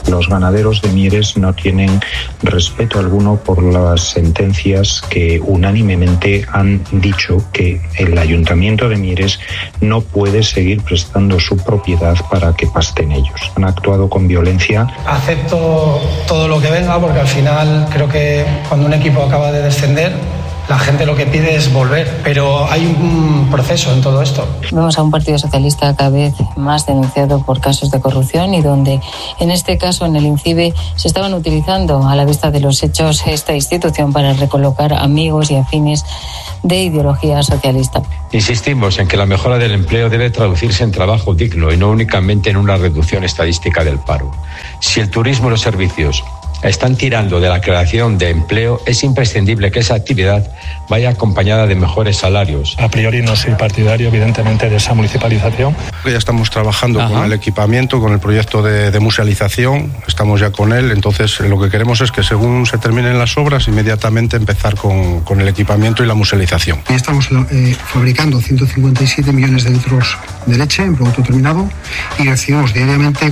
Los ganaderos de Mieres no tienen respeto alguno por las sentencias que unánimemente han dicho que el Ayuntamiento de Mieres no puede seguir prestando su propiedad para que pasten ellos. Han actuado con violencia. Acepto todo lo que venga porque al final creo que cuando un equipo acaba de descender, la gente lo que pide es volver, pero hay un proceso en todo esto. Vemos a un Partido Socialista cada vez más denunciado por casos de corrupción y donde, en este caso, en el INCIBE, se estaban utilizando a la vista de los hechos esta institución para recolocar amigos y afines de ideología socialista. Insistimos en que la mejora del empleo debe traducirse en trabajo digno y no únicamente en una reducción estadística del paro. Si el turismo y los servicios están tirando de la creación de empleo, es imprescindible que esa actividad vaya acompañada de mejores salarios. A priori no soy partidario, evidentemente, de esa municipalización. Ya estamos trabajando con el equipamiento, con el proyecto de musealización, estamos ya con él, entonces lo que queremos es que según se terminen las obras, inmediatamente empezar con el equipamiento y la musealización. Estamos fabricando 157 millones de litros de leche en producto terminado y recibimos diariamente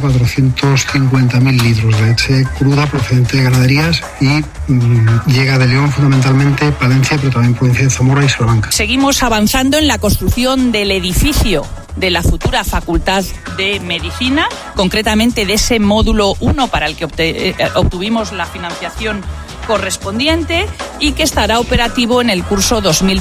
450.000 litros de leche cruda procedente de ganaderías y llega de León fundamentalmente, Palencia, pero también provincia de Zamora y Salamanca. Seguimos avanzando en la construcción del edificio de la futura Facultad de Medicina, concretamente de ese módulo 1 para el que obtuvimos la financiación correspondiente y que estará operativo en el curso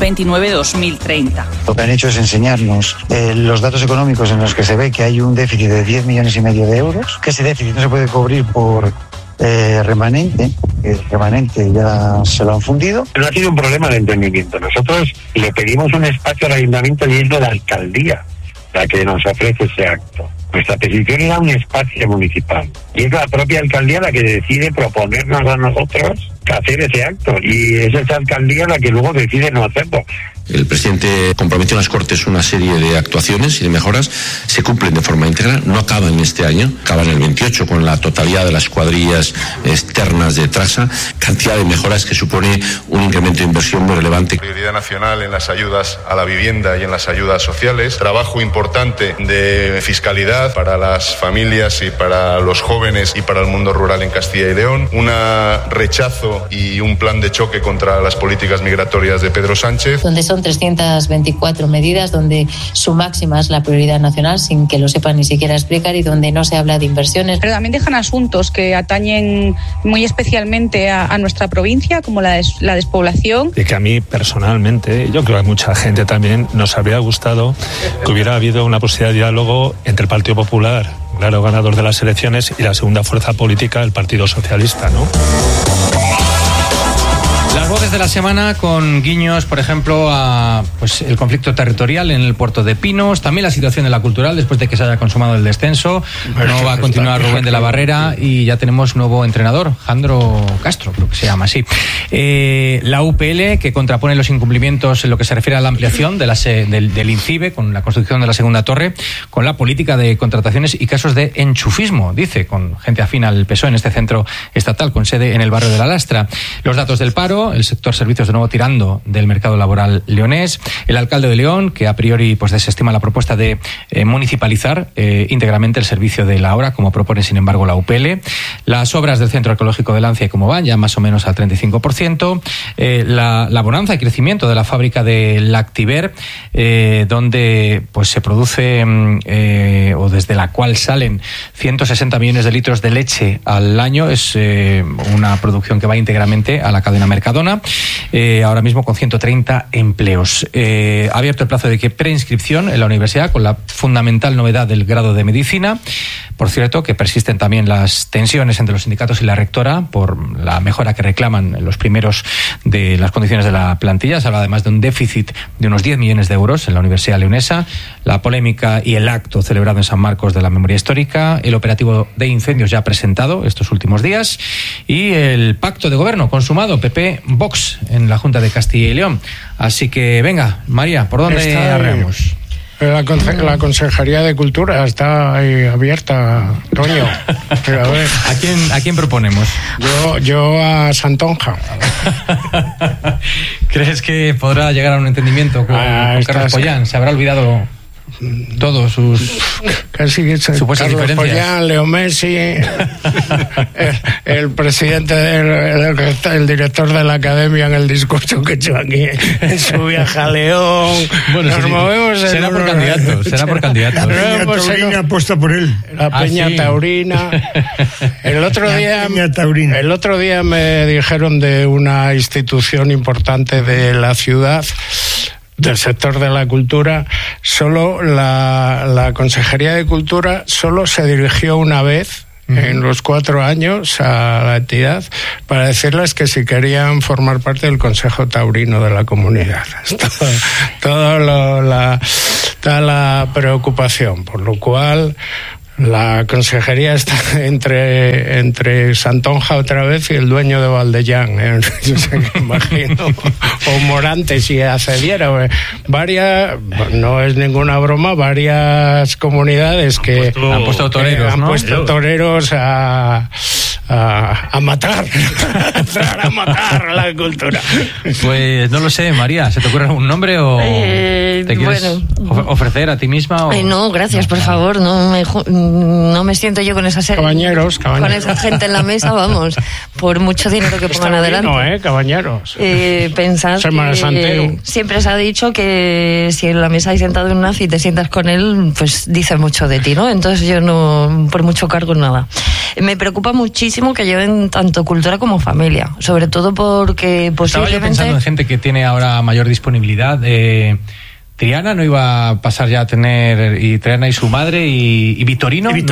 2029-2030. Lo que han hecho es enseñarnos los datos económicos en los que se ve que hay un déficit de 10,5 millones de euros, que ese déficit no se puede cubrir por remanente, el remanente ya se lo han fundido. No ha sido un problema de entendimiento. Nosotros le pedimos un espacio al ayuntamiento y es de la alcaldía la que nos ofrece ese acto. Nuestra petición era un espacio municipal y es la propia alcaldía la que decide proponernos a nosotros hacer ese acto y es esa alcaldía la que luego decide no hacerlo. El presidente comprometió en las Cortes una serie de actuaciones y de mejoras, se cumplen de forma íntegra, no acaban este año, acaban el 28 con la totalidad de las cuadrillas externas de Trasa, cantidad de mejoras que supone un incremento de inversión muy relevante. Prioridad nacional en las ayudas a la vivienda y en las ayudas sociales, trabajo importante de fiscalidad para las familias y para los jóvenes y para el mundo rural en Castilla y León, un rechazo y un plan de choque contra las políticas migratorias de Pedro Sánchez. Donde son 324 medidas, donde su máxima es la prioridad nacional, sin que lo sepan ni siquiera explicar, y donde no se habla de inversiones. Pero también dejan asuntos que atañen muy especialmente a nuestra provincia, como la despoblación. Y que a mí personalmente, yo creo que a mucha gente también nos habría gustado que hubiera habido una posibilidad de diálogo entre el Partido Popular, claro ganador de las elecciones, y la segunda fuerza política, el Partido Socialista, ¿no? Las voces de la semana con guiños, por ejemplo, a el conflicto territorial en el puerto de Pinos, también la situación de la Cultural después de que se haya consumado el descenso. No va a continuar Rubén de la Barrera y ya tenemos nuevo entrenador, Jandro Castro, creo que se llama así. La UPL, que contrapone los incumplimientos en lo que se refiere a la ampliación del INCIBE con la construcción de la segunda torre, con la política de contrataciones y casos de enchufismo, dice, con gente afín al PSOE en este centro estatal con sede en el barrio de La Lastra. Los datos del paro, el sector servicios de nuevo tirando del mercado laboral leonés, el alcalde de León, que a priori desestima la propuesta de municipalizar íntegramente el servicio de la hora, como propone sin embargo la UPL, las obras del centro arqueológico de Lancia y cómo van, ya más o menos al 35%, la bonanza y crecimiento de la fábrica de Lactiver, donde se produce o desde la cual salen 160 millones de litros de leche al año, es una producción que va íntegramente a la cadena Mercadona, ahora mismo con 130 empleos. Ha abierto el plazo de preinscripción en la universidad con la fundamental novedad del grado de medicina. Por cierto, que persisten también las tensiones entre los sindicatos y la rectora por la mejora que reclaman los primeros de las condiciones de la plantilla. Se habla además de un déficit de unos 10 millones de euros en la Universidad Leonesa, la polémica y el acto celebrado en San Marcos de la Memoria Histórica, el operativo de incendios ya presentado estos últimos días y el pacto de gobierno consumado PP-Vox en la Junta de Castilla y León. Así que venga, María, ¿por dónde arreamos? La Consejería de Cultura está ahí abierta, Toño. Pero a ver. ¿A quién proponemos? Yo a Santonja. ¿Crees que podrá llegar a un entendimiento con Carlos Pollán? ¿Se habrá olvidado Todos sus... Casi supuestas Carlos diferencias. Pollán, Leo Messi, el presidente, el director de la academia en el discurso que he hecho aquí en su viaje a León. Bueno, nos movemos en será por candidatos, será por candidatos. La Peña Taurina apuesta por él. La Peña sí. Taurina. El otro día me dijeron de una institución importante de la ciudad, del sector de la cultura, solo la Consejería de Cultura solo se dirigió una vez en los 4 años a la entidad para decirles que si querían formar parte del Consejo Taurino de la comunidad. Toda la preocupación, por lo cual la consejería está entre Santonja otra vez y el dueño de Valdellán, yo sé que imagino, o Morante si accediera. Varias, no es ninguna broma, varias comunidades que han puesto toreros, han ¿no? puesto toreros a matar, a matar la cultura. Pues no lo sé, María, ¿se te ocurre algún nombre o te quieres ofrecer a ti misma? O... no, gracias, por favor, no me siento yo con esa cabañeros. Con esa gente en la mesa, vamos, por mucho dinero que pongan adelante. Cabañeros. Pensad que siempre se ha dicho que si en la mesa hay sentado un nazi y te sientas con él, pues dice mucho de ti, ¿no? Entonces yo no, por mucho cargo, nada. Me preocupa muchísimo que lleven tanto cultura como familia, sobre todo porque posiblemente... Estaba yo pensando en gente que tiene ahora mayor disponibilidad. Triana no iba a pasar ya a tener, y Triana y su madre, y Vitorino. Hay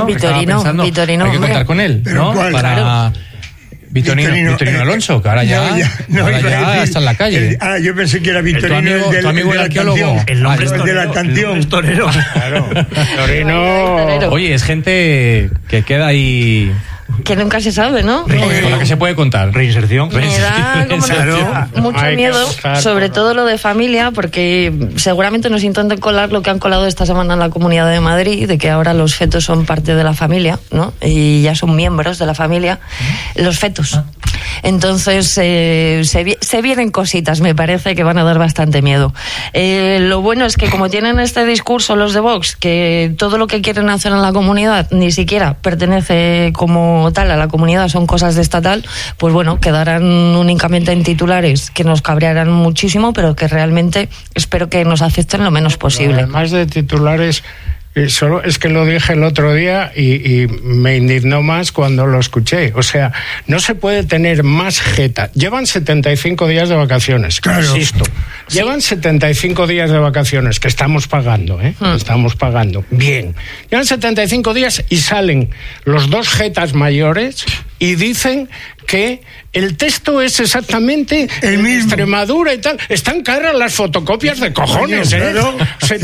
que contar con él, ¿no? Para Vitorino Alonso, que ahora ya está en la calle. Yo pensé que era Vitorino, tu amigo el arqueólogo. El nombre de la canción. Torero. Claro. Vitorino. Oye, es gente que queda ahí... que nunca se sabe, ¿no? Con la que se puede contar. Reinserción. Me da mucho miedo, sobre todo lo de familia, porque seguramente nos intenten colar lo que han colado esta semana en la Comunidad de Madrid, de que ahora los fetos son parte de la familia, ¿no? Y ya son miembros de la familia, los fetos. Entonces, se vienen cositas, me parece que van a dar bastante miedo. Lo bueno es que como tienen este discurso los de Vox, que todo lo que quieren hacer en la comunidad ni siquiera pertenece como tal a la comunidad, son cosas de estatal, pues bueno, quedarán únicamente en titulares que nos cabrearán muchísimo, pero que realmente espero que nos afecten lo menos posible. Además de titulares, solo es que lo dije el otro día y me indignó más cuando lo escuché. O sea, no se puede tener más jeta. Llevan 75 días de vacaciones, claro. Insisto. Sí. Llevan 75 días de vacaciones que estamos pagando, Estamos pagando. Bien. Llevan 75 días y salen los 2 jetas mayores y dicen que el texto es exactamente el mismo. Extremadura y tal. Están caras las fotocopias de cojones, claro.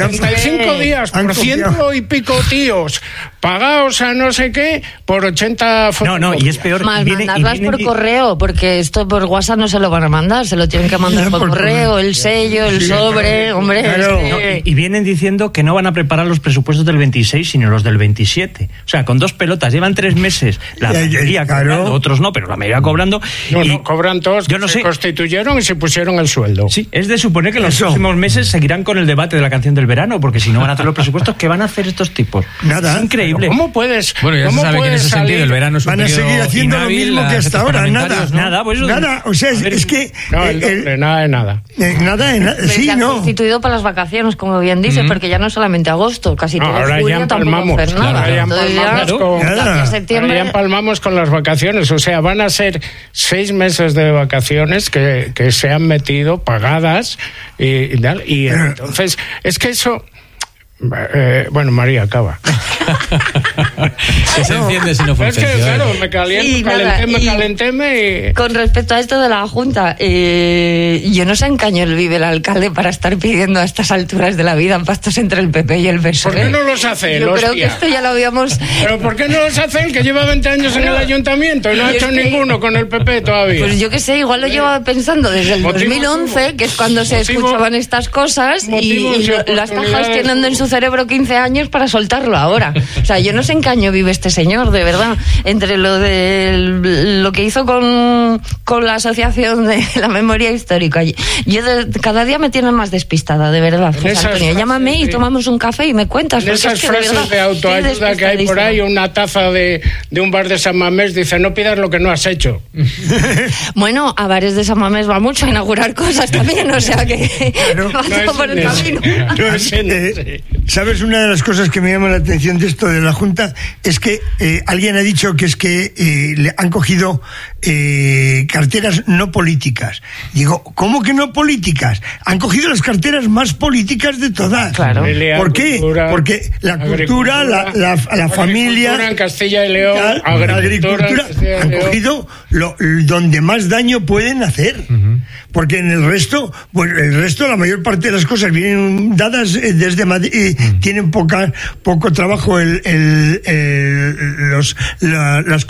75 días por 100 y pico tíos pagados a no sé qué por 80 fotocopias. No, y es peor. Más mandarlas por correo, porque esto por WhatsApp no se lo van a mandar, se lo tienen que mandar por correo, el sello, el sobre, hombre. Claro. Y vienen diciendo que no van a preparar los presupuestos del 26, sino los del 27. O sea, con 2 pelotas, llevan 3 meses. La mayoría cobrando, otros no, pero la mayoría cobrando. No, cobran todos, yo no sé. Se constituyeron y se pusieron el sueldo. Sí, es de suponer que en los próximos meses seguirán con el debate de la canción del verano, porque si no van a hacer los presupuestos, ¿qué van a hacer estos tipos? Nada. Es increíble. ¿Cómo puedes? Bueno, ya se sabe que en ese sentido el verano es un van a seguir haciendo lo mismo que hasta ahora, nada. ¿no? Nada, pues nada, o sea, es que... No, nada de nada. Sí, no. Constituido para las vacaciones, como bien dices, porque ya no es solamente agosto, casi todo julio tampoco hacer nada. Ahora ya empalmamos con las vacaciones, o sea, van a ser 6 meses de vacaciones que se han metido pagadas y entonces es que eso... bueno, María, acaba. Que se enciende si no funciona. Es que, claro, me calentéme y... Con respecto a esto de la Junta, yo no sé en qué año vive el alcalde para estar pidiendo a estas alturas de la vida pactos entre el PP y el PSOE. ¿Por qué no los hace? Yo creo que esto ya lo habíamos... ¿Pero por qué no los hace él, que lleva 20 años en el ayuntamiento y no ha hecho ninguno con el PP todavía? Pues yo qué sé, igual lo lleva pensando desde el 2011, que es cuando se escuchaban estas cosas, y lo está gestionando en su su cerebro 15 años para soltarlo ahora. O sea, yo no sé en qué año vive este señor, de verdad. Entre lo que hizo con la Asociación de la Memoria Histórica. Cada día me tienen más despistada, de verdad, José Antonio. Llámame y tomamos un café y me cuentas. Esas frases de autoayuda que hay por ahí, una taza de un bar de San Mamés dice: no pidas lo que no has hecho. Bueno, a bares de San Mamés va mucho a inaugurar cosas también, o sea que no por el camino. ¿Sabes? Una de las cosas que me llama la atención de esto de la Junta es que alguien ha dicho que es que le han cogido carteras no políticas. Digo, ¿cómo que no políticas? Han cogido las carteras más políticas de todas. Claro. ¿Por qué? Porque la cultura, la familia, en Castilla y León, la agricultura han cogido donde más daño pueden hacer. Porque en el resto, la mayor parte de las cosas vienen dadas desde Madrid, tienen poco trabajo las